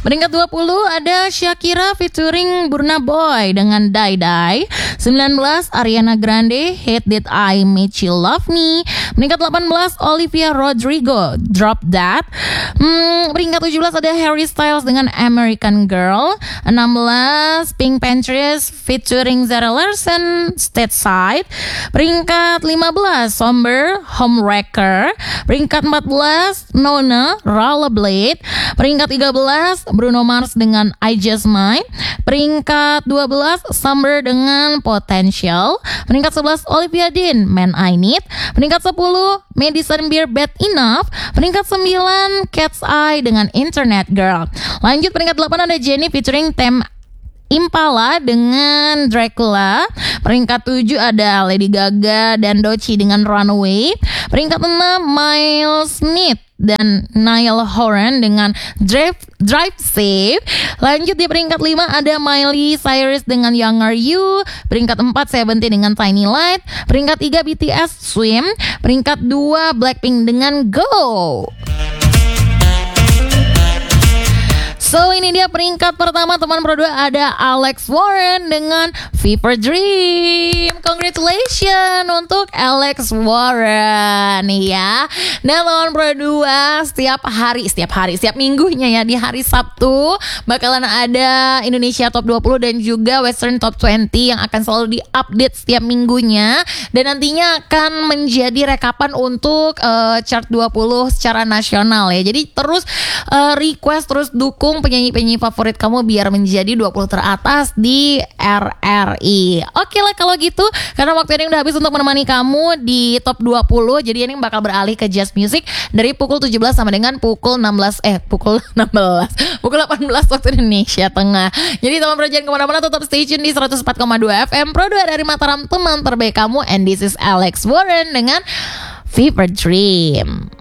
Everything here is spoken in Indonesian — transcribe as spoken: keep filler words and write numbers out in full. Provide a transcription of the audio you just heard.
Peringkat dua puluh ada Shakira featuring Burna Boy dengan Die Die. sembilan belas Ariana Grande, Hate That I Made You Love Me. Peringkat delapan belas Olivia Rodrigo, Drop That. Hmm, peringkat tujuh belas ada Harry Styles dengan American Girl. enam belas Pink Panthers featuring Zara Larsson, Stateside. Peringkat lima belas Somber, Homewrecker. Peringkat empat belas Nona, Rollerblade. Peringkat tiga belas Bruno Mars dengan I Just Mine. Peringkat dua belas Somber dengan Potential. Peringkat sebelas Olivia Dean, Man I Need. Peringkat sepuluh Madison Beer, Bad Enough. Peringkat sembilan Cat's Eye dengan Internet Girl. Lanjut peringkat delapan ada Jennie featuring Tem Impala dengan Dracula. Peringkat tujuh ada Lady Gaga dan Doechii dengan Runaway. Peringkat enam Miles Smith dan Niall Horan dengan Drive, Drive Safe. Lanjut di peringkat lima ada Miley Cyrus dengan Young Are You. Peringkat empat Seventeen dengan Tiny Light. Peringkat tiga B T S Swim. Peringkat dua Blackpink dengan Go. So ini dia peringkat pertama teman Pro dua, ada Alex Warren dengan Fever Dream. Congratulations untuk Alex Warren ya. Nah teman Pro dua, setiap hari, setiap hari, setiap minggunya ya, di hari Sabtu bakalan ada Indonesia Top dua puluh dan juga Western Top dua puluh yang akan selalu diupdate setiap minggunya. Dan nantinya akan menjadi rekapan untuk uh, chart dua puluh secara nasional ya. Jadi terus uh, request, terus dukung penyanyi-penyanyi favorit kamu biar menjadi dua puluh teratas di R R I. Oke lah kalau gitu, karena waktu ini udah habis untuk menemani kamu di top dua puluh. Jadi ini bakal beralih ke jazz music dari pukul tujuh belas sampai dengan pukul enam belas eh pukul enam belas pukul delapan belas waktu Indonesia Tengah. Jadi teman Pro jangan kemana-mana, tetap stay tune di seratus empat koma dua F M Pro dua dari Mataram, teman terbaik kamu. And this is Alex Warren dengan Fever Dream.